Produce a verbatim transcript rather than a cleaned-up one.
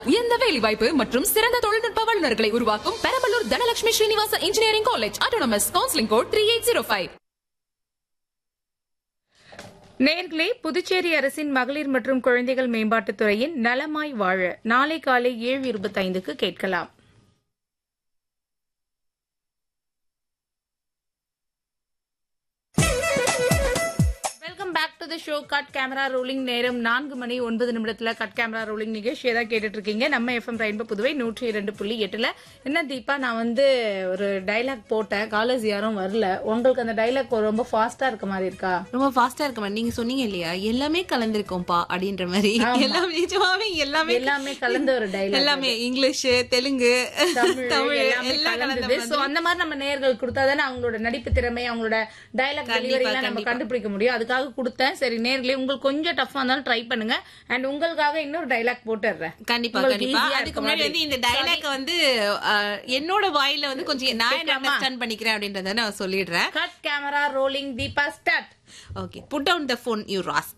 உயர்ந்த வேலைவாய்ப்பு மற்றும் சிறந்த தொழில்நுட்ப வல்லுநர்களை உருவாக்கும் Perambalur Dhanalakshmi Srinivasa engineering college autonomous counselling code three eight zero five. நேர்களே, புதுச்சேரி அரசின் மகளிர் மற்றும் குழந்தைகள் மேம்பாட்டுத் துறையின் நலமாய் வாழ நாளை காலை ஏழு இருபத்தைந்துக்கு கேட்கலாம். Welcome back to the show. Cut camera rolling. நேரம் நான்கு மணி ஒன்பது நிமிடத்துல கட் கேமரா ரோலிங் நிகழ்ச்சியை தான் கேட்டுட்டு இருக்கீங்க. நம்ம எஃப்எம் ரெயின்போ புதுவை நூற்றி இரண்டு புள்ளி எட்டுல. என்ன தீபா, நான் வந்து ஒரு டைலாக் போட்டேன், காலேஜ் யாரும் வரல. உங்களுக்கு அந்த டைலாக் ரொம்ப ஃபாஸ்டா இருக்க மாதிரி இருக்கா? ரொம்ப ஃபாஸ்டா இருக்க மாதிரி நீங்க சொன்னீங்க இல்லையா, எல்லாமே கலந்திருக்கோம்பா அப்படின்ற மாதிரி. எல்லாமே நிஜமாவே எல்லாமே எல்லாமே கலந்த ஒரு டைலாக். எல்லாமே இங்கிலீஷ், தெலுங்கு, தமிழ் எல்லாம் கலந்தது. சோ அந்த மாதிரி நம்ம நேர்கள் கொடுத்தாதானே அவங்களோட நடிப்பு திறமை, அவங்களோட டைலாக் டெலிவரி எல்லாம் நம்ம கண்டுபிடிக்க முடியும். அதுக்காக கொடுத்தேன். சரி நேர்களே, உங்களுக்கு கொஞ்சம் டஃபா இருந்தாலும் ட்ரை பண்ணுங்க. அண்ட் உங்களுக்காக இன்னொரு டைலாக் போட்டுறேன். கண்டிப்பா கண்டிப்பா. அதுக்கு முன்னாடி வந்து இந்த டைலாக் வந்து என்னோட வாயில வந்து கொஞ்சம் நான் என்ன அண்டர்ஸ்டாண்ட் பண்ணிக்கிறேன் அப்படின்றத நான் சொல்லிடுறேன். Cut camera rolling. Deepa start. Okay. Put down the phone you rascal.